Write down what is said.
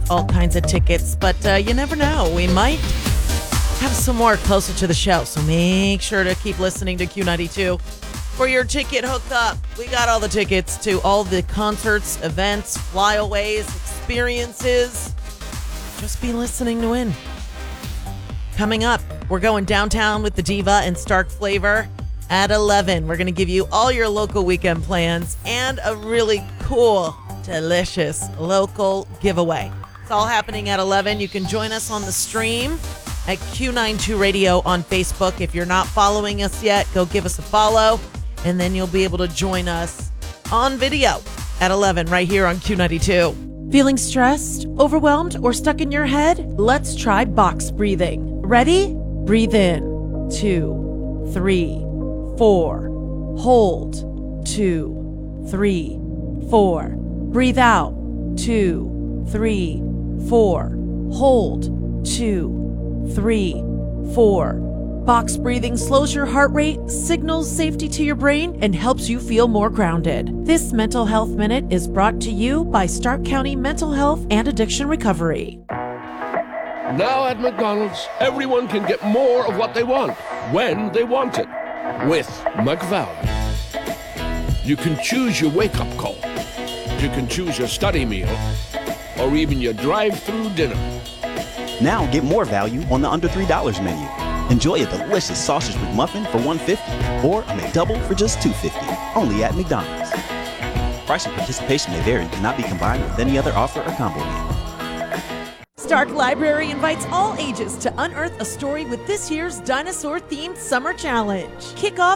out all kinds of tickets, but you never know. We might have some more closer to the show, so make sure to keep listening to Q92 for your ticket hookup. We got all the tickets to all the concerts, events, flyaways, experiences. Just be listening to win. Coming up, we're going downtown with the Diva and Stark Flavor at 11. We're going to give you all your local weekend plans and a really cool, delicious local giveaway. It's all happening at 11. You can join us on the stream at Q92 Radio on Facebook. If you're not following us yet, go give us a follow, and then you'll be able to join us on video at 11 right here on Q92. Feeling stressed, overwhelmed, or stuck in your head? Let's try box breathing. Ready? Breathe in. 2, 3, 4. Hold. 2, 3, 4. Breathe out. 2, 3, 4. Hold. 2, 3, 4. Box breathing slows your heart rate, signals safety to your brain, and helps you feel more grounded. This Mental Health Minute is brought to you by Stark County Mental Health and Addiction Recovery. Now at McDonald's, everyone can get more of what they want, when they want it, with McValue. You can choose your wake-up call. You can choose your study meal, or even your drive-through dinner. Now get more value on the under $3 menu. Enjoy a delicious sausage McMuffin for $1.50 or a McDouble for just $2.50. Only at McDonald's. Price and participation may vary and cannot be combined with any other offer or combo meal. Stark Library invites all ages to unearth a story with this year's dinosaur-themed summer challenge. Kick off